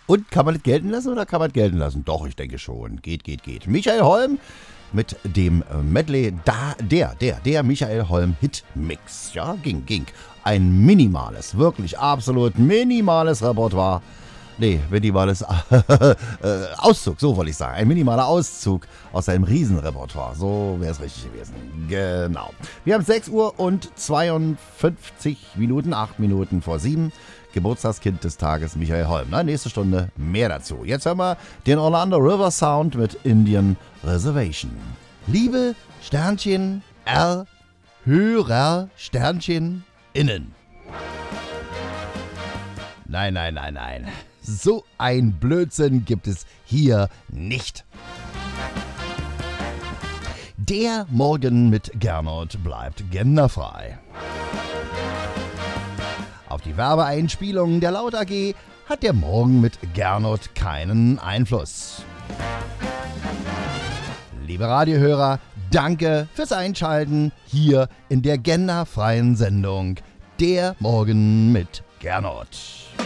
Und kann man das gelten lassen oder kann man es gelten lassen? Doch, ich denke schon. Geht. Michael Holm mit dem Medley, der Michael Holm Hitmix. Ja, ging. Ein minimales, wirklich absolut minimales Repertoire. Nee, minimales Auszug, so wollte ich sagen. Ein minimaler Auszug aus einem Riesenrepertoire. So wäre es richtig gewesen. Genau. Wir haben 6 Uhr und 52 Minuten, 8 Minuten vor 7. Geburtstagskind des Tages, Michael Holm. Na, nächste Stunde mehr dazu. Jetzt hören wir den Orlando River Sound mit Indian Reservation. Liebe Sternchen R, Hörer Sternchen innen. Nein. So ein Blödsinn gibt es hier nicht. Der Morgen mit Gernot bleibt genderfrei. Auf die Werbeeinspielungen der Laut AG hat der Morgen mit Gernot keinen Einfluss. Liebe Radiohörer, danke fürs Einschalten hier in der genderfreien Sendung Der Morgen mit Gernot.